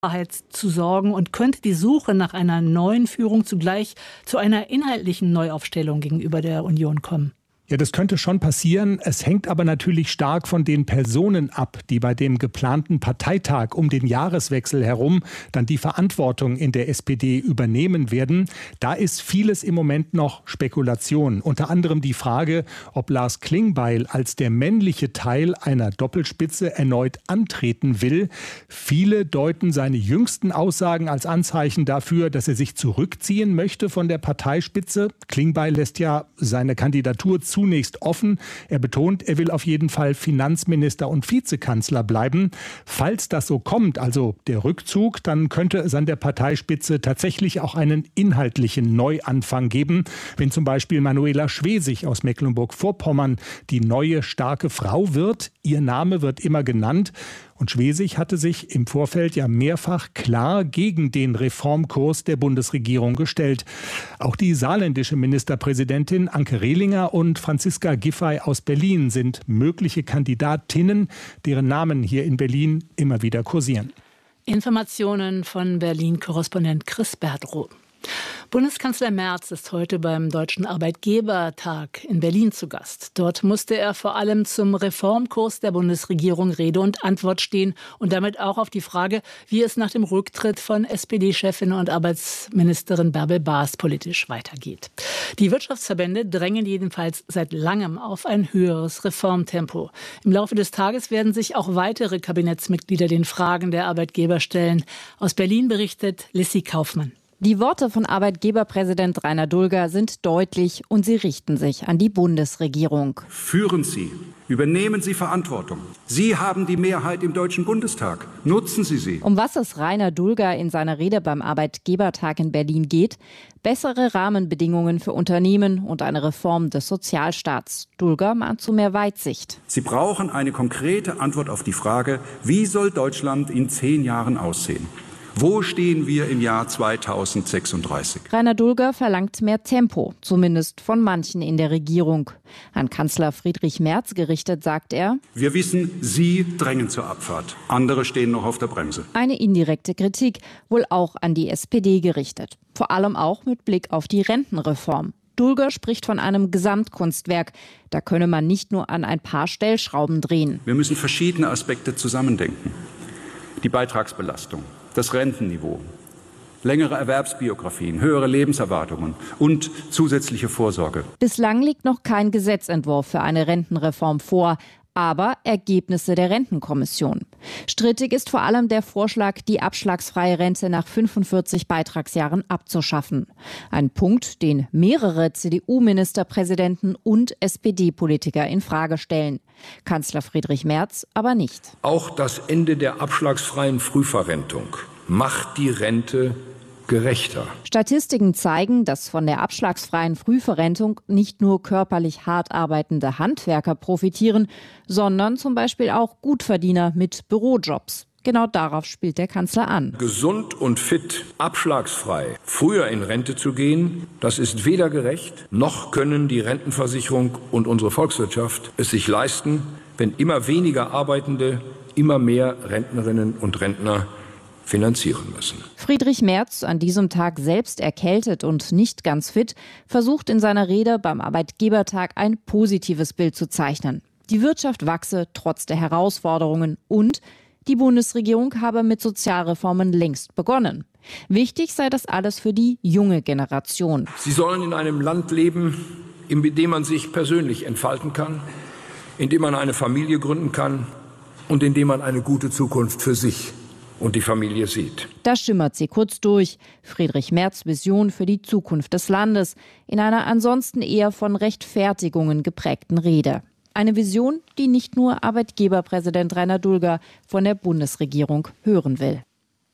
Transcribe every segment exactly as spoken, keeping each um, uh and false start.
Klarheit zu sorgen und könnte die Suche nach einer neuen Führung zugleich zu einer inhaltlichen Neuaufstellung gegenüber der Union kommen? Ja, das könnte schon passieren. Es hängt aber natürlich stark von den Personen ab, die bei dem geplanten Parteitag um den Jahreswechsel herum dann die Verantwortung in der S P D übernehmen werden. Da ist vieles im Moment noch Spekulation. Unter anderem die Frage, ob Lars Klingbeil als der männliche Teil einer Doppelspitze erneut antreten will. Viele deuten seine jüngsten Aussagen als Anzeichen dafür, dass er sich zurückziehen möchte von der Parteispitze. Klingbeil lässt ja seine Kandidatur zu zunächst offen. Er betont, er will auf jeden Fall Finanzminister und Vizekanzler bleiben. Falls das so kommt, also der Rückzug, dann könnte es an der Parteispitze tatsächlich auch einen inhaltlichen Neuanfang geben. Wenn zum Beispiel Manuela Schwesig aus Mecklenburg-Vorpommern die neue starke Frau wird, ihr Name wird immer genannt. Und Schwesig hatte sich im Vorfeld ja mehrfach klar gegen den Reformkurs der Bundesregierung gestellt. Auch die saarländische Ministerpräsidentin Anke Rehlinger und Franziska Giffey aus Berlin sind mögliche Kandidatinnen, deren Namen hier in Berlin immer wieder kursieren. Informationen von Berlin-Korrespondent Chris Berdrow. Bundeskanzler Merz ist heute beim Deutschen Arbeitgebertag in Berlin zu Gast. Dort musste er vor allem zum Reformkurs der Bundesregierung Rede und Antwort stehen und damit auch auf die Frage, wie es nach dem Rücktritt von S P D-Chefin und Arbeitsministerin Bärbel Baas politisch weitergeht. Die Wirtschaftsverbände drängen jedenfalls seit langem auf ein höheres Reformtempo. Im Laufe des Tages werden sich auch weitere Kabinettsmitglieder den Fragen der Arbeitgeber stellen. Aus Berlin berichtet Lissy Kaufmann. Die Worte von Arbeitgeberpräsident Rainer Dulger sind deutlich und sie richten sich an die Bundesregierung. Führen Sie, übernehmen Sie Verantwortung. Sie haben die Mehrheit im Deutschen Bundestag. Nutzen Sie sie. Um was es Rainer Dulger in seiner Rede beim Arbeitgebertag in Berlin geht: bessere Rahmenbedingungen für Unternehmen und eine Reform des Sozialstaats. Dulger mahnt zu mehr Weitsicht. Sie brauchen eine konkrete Antwort auf die Frage, wie soll Deutschland in zehn Jahren aussehen? Wo stehen wir im Jahr zweitausendsechsunddreißig? Rainer Dulger verlangt mehr Tempo, zumindest von manchen in der Regierung. An Kanzler Friedrich Merz gerichtet sagt er: Wir wissen, Sie drängen zur Abfahrt. Andere stehen noch auf der Bremse. Eine indirekte Kritik, wohl auch an die S P D gerichtet. Vor allem auch mit Blick auf die Rentenreform. Dulger spricht von einem Gesamtkunstwerk. Da könne man nicht nur an ein paar Stellschrauben drehen. Wir müssen verschiedene Aspekte zusammendenken. Die Beitragsbelastung, das Rentenniveau, längere Erwerbsbiografien, höhere Lebenserwartungen und zusätzliche Vorsorge. Bislang liegt noch kein Gesetzentwurf für eine Rentenreform vor, aber Ergebnisse der Rentenkommission. Strittig ist vor allem der Vorschlag, die abschlagsfreie Rente nach fünfundvierzig Beitragsjahren abzuschaffen. Ein Punkt, den mehrere C D U-Ministerpräsidenten und S P D-Politiker in Frage stellen. Kanzler Friedrich Merz aber nicht. Auch das Ende der abschlagsfreien Frühverrentung macht die Rente gerechter. Statistiken zeigen, dass von der abschlagsfreien Frühverrentung nicht nur körperlich hart arbeitende Handwerker profitieren, sondern zum Beispiel auch Gutverdiener mit Bürojobs. Genau darauf spielt der Kanzler an. Gesund und fit, abschlagsfrei, früher in Rente zu gehen, das ist weder gerecht, noch können die Rentenversicherung und unsere Volkswirtschaft es sich leisten, wenn immer weniger Arbeitende immer mehr Rentnerinnen und Rentner finanzieren müssen. Friedrich Merz, an diesem Tag selbst erkältet und nicht ganz fit, versucht in seiner Rede beim Arbeitgebertag ein positives Bild zu zeichnen. Die Wirtschaft wachse trotz der Herausforderungen und die Bundesregierung habe mit Sozialreformen längst begonnen. Wichtig sei das alles für die junge Generation. Sie sollen in einem Land leben, in dem man sich persönlich entfalten kann, in dem man eine Familie gründen kann und in dem man eine gute Zukunft für sich und die Familie sieht. Da schimmert sie kurz durch. Friedrich Merz' Vision für die Zukunft des Landes in einer ansonsten eher von Rechtfertigungen geprägten Rede. Eine Vision, die nicht nur Arbeitgeberpräsident Rainer Dulger von der Bundesregierung hören will.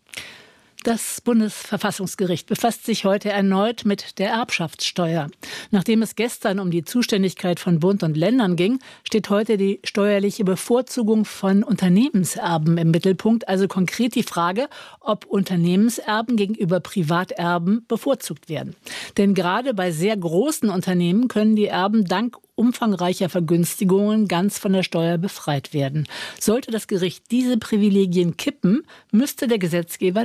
Das Bundesverfassungsgericht befasst sich heute erneut mit der Erbschaftssteuer. Nachdem es gestern um die Zuständigkeit von Bund und Ländern ging, steht heute die steuerliche Bevorzugung von Unternehmenserben im Mittelpunkt. Also konkret die Frage, ob Unternehmenserben gegenüber Privaterben bevorzugt werden. Denn gerade bei sehr großen Unternehmen können die Erben dank umfangreicher Vergünstigungen ganz von der Steuer befreit werden. Sollte das Gericht diese Privilegien kippen, müsste der Gesetzgeber